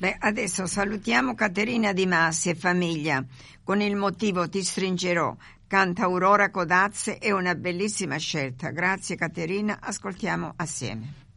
Beh, adesso salutiamo Caterina Di Masi e famiglia con il motivo Ti stringerò. Canta Aurora Codazze, è una bellissima scelta. Grazie Caterina, ascoltiamo assieme.